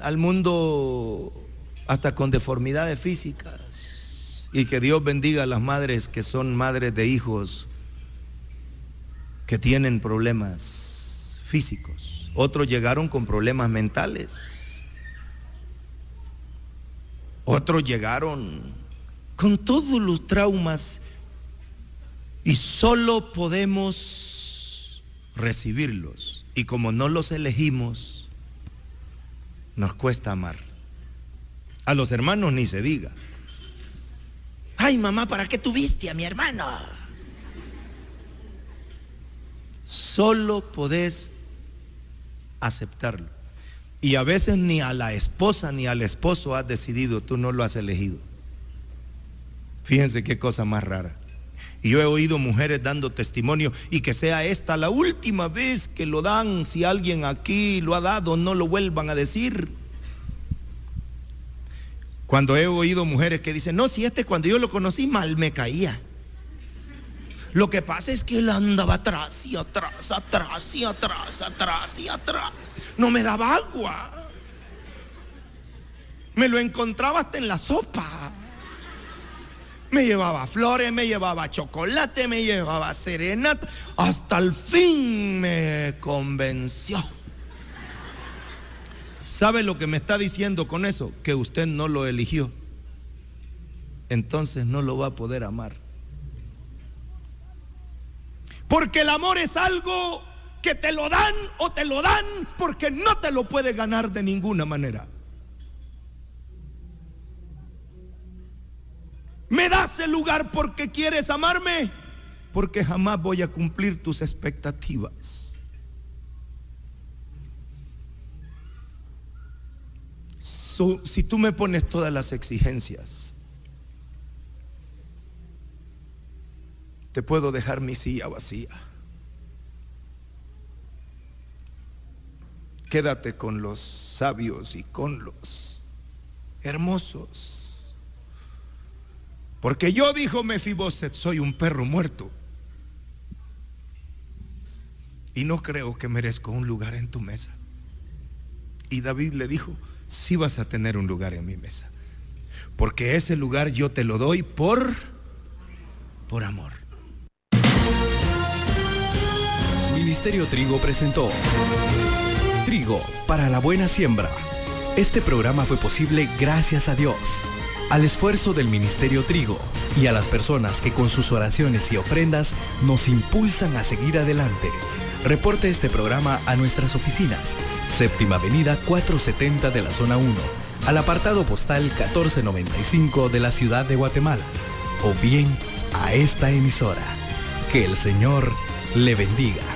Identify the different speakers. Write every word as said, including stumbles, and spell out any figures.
Speaker 1: al mundo hasta con deformidades físicas. Y que Dios bendiga a las madres que son madres de hijos que tienen problemas físicos. Otros llegaron con problemas mentales. Otros llegaron con todos los traumas y solo podemos recibirlos. Y como no los elegimos, nos cuesta amar. A los hermanos ni se diga. Ay, mamá, ¿para qué tuviste a mi hermano? Solo podés aceptarlo. Y a veces ni a la esposa ni al esposo has decidido, tú no lo has elegido. Fíjense qué cosa más rara. Y yo he oído mujeres dando testimonio, y que sea esta la última vez que lo dan. Si alguien aquí lo ha dado, no lo vuelvan a decir. Cuando he oído mujeres que dicen, no, si este cuando yo lo conocí mal me caía. Lo que pasa es que él andaba atrás y atrás, atrás y atrás, atrás y atrás. No me daba agua. Me lo encontraba hasta en la sopa. Me llevaba flores, me llevaba chocolate, me llevaba serenata. Hasta el fin me convenció. ¿Sabe lo que me está diciendo con eso? Que usted no lo eligió. Entonces no lo va a poder amar. Porque el amor es algo que te lo dan o te lo dan porque no te lo puedes ganar de ninguna manera. ¿Me das el lugar porque quieres amarme? Porque jamás voy a cumplir tus expectativas. So, si tú me pones todas las exigencias, te puedo dejar mi silla vacía. Quédate con los sabios y con los hermosos. Porque yo, dijo Mefiboset, soy un perro muerto. Y no creo que merezco un lugar en tu mesa. Y David le dijo, sí vas a tener un lugar en mi mesa. Porque ese lugar yo te lo doy por, por amor.
Speaker 2: Ministerio Trigo presentó Trigo para la buena siembra. Este programa fue posible gracias a Dios, al esfuerzo del Ministerio Trigo y a las personas que con sus oraciones y ofrendas nos impulsan a seguir adelante. Reporte este programa a nuestras oficinas, Séptima Avenida cuatrocientos setenta de la Zona uno, al apartado postal catorce noventa y cinco de la Ciudad de Guatemala, o bien a esta emisora. Que el Señor le bendiga.